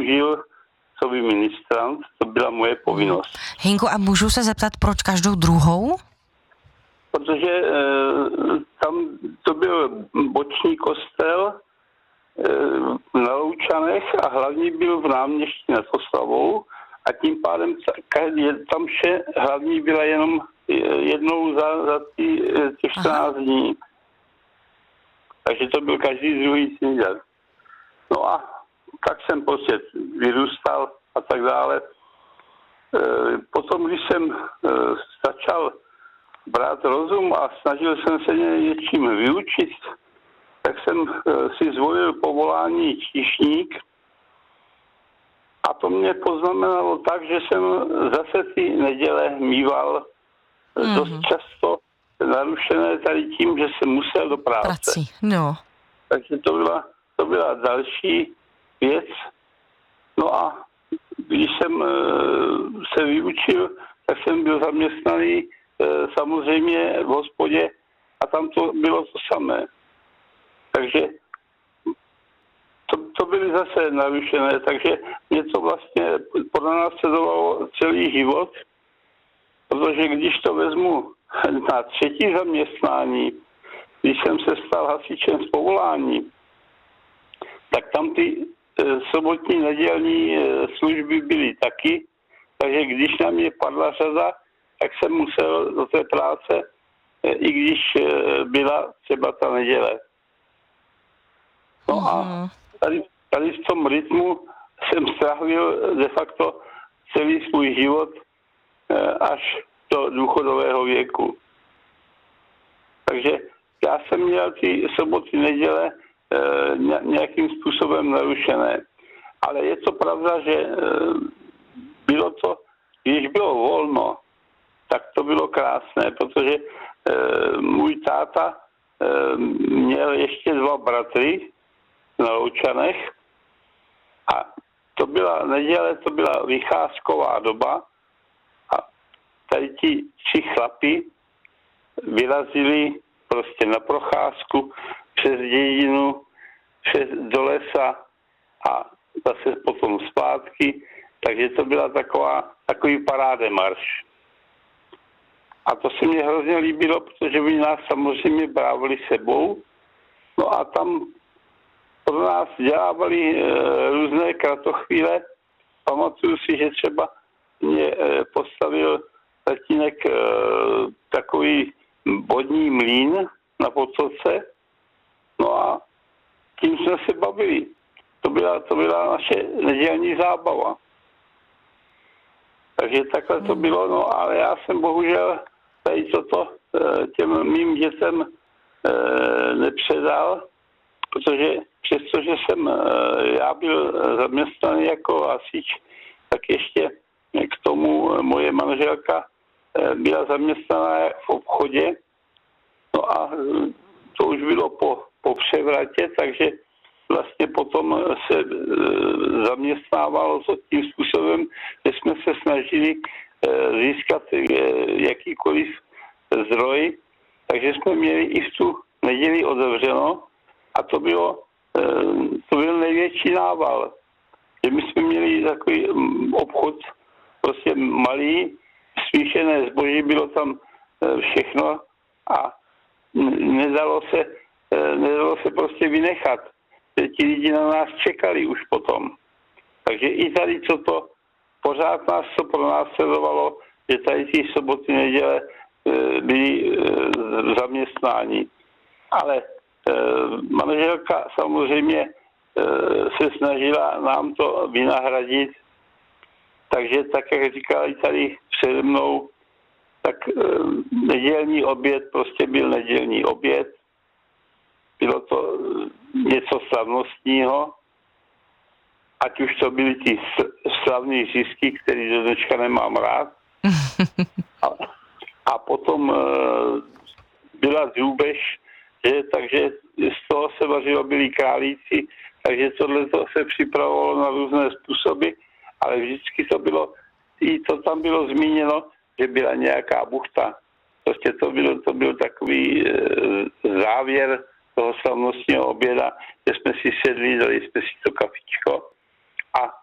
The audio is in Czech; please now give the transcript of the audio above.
sloužil coby ministrant, to byla moje povinnost. Hynko, a můžu se zeptat, proč každou druhou? Protože tam to byl boční kostel na Loučanech a hlavní byl v Náměstí nad Oslavou a tím pádem tam vše hlavní byla jenom jednou za těch 14 dní. Takže to byl každý druhý týden. No a tak jsem prostě vyrůstal a tak dále. Potom, když jsem začal brát rozum a snažil jsem se něčím vyučit, tak jsem si zvolil povolání číšník a to mě poznamenalo tak, že jsem zase ty neděle mýval dost často narušené tady tím, že jsem musel do práce. Prací, no. Takže to byla další věc. No a když jsem se vyučil, tak jsem byl zaměstnaný samozřejmě v hospodě a tam to bylo to samé. Takže to byly zase narušené, takže mě to vlastně pronásledovalo celý život, protože když to vezmu na třetí zaměstnání, když jsem se stal hasičem z povolání, tak tam ty sobotní nedělní služby byly taky, takže když na mě padla řada, tak jsem musel do té práce, i když byla třeba ta neděle. No a tady v tom rytmu jsem strávil de facto celý svůj život až do důchodového věku. Takže já jsem měl ty soboty, neděle nějakým způsobem narušené. Ale je to pravda, že bylo to, když bylo volno, tak to bylo krásné, protože můj táta měl ještě 2 bratry na Loučanech a to byla neděle, to byla vycházková doba a tady ti 3 chlapi vyrazili prostě na procházku přes dědinu, do lesa a zase potom zpátky, takže to byla takový parádemarš. A to se mně hrozně líbilo, protože by nás samozřejmě brávali sebou. No a tam pro nás dělávali různé kratochvíle. Pamatuju si, že třeba mě postavil tatínek takový vodní mlýn na Potoce. No a tím jsme se bavili. To byla naše nedělní zábava. Takže takhle to bylo, no ale já jsem bohužel tady toto těm mým dětem nepředal, protože přestože jsem já byl zaměstnaný jako hasič, tak ještě k tomu moje manželka byla zaměstnaná v obchodě. No a to už bylo po převratě, takže vlastně potom se zaměstnávalo to tím způsobem, že jsme se snažili získat jakýkoliv zdroj, takže jsme měli i v tu neděli otevřeno a to byl největší nával. Že my jsme měli takový obchod, prostě malý, smíšené zboží, bylo tam všechno a nedalo se prostě vynechat. Ti lidi na nás čekali už potom. Takže i tady toto pořád nás to pronásledovalo, že tady ty soboty, neděle byli zaměstnáni. Ale manželka samozřejmě se snažila nám to vynahradit, takže tak, jak říkala i tady přede mnou, tak nedělní oběd prostě byl nedělní oběd. Bylo to něco slavnostního, ať už to byly ty slavné zisky, které do dneška nemám rád. A potom byla drůbež, takže z toho se vařilo, byli králíci, takže tohle se připravovalo na různé způsoby, ale vždycky to tam bylo zmíněno, že byla nějaká buchta. Prostě to byl takový závěr toho slavnostního oběda, že jsme si sedli, dali jsme si to kafičko a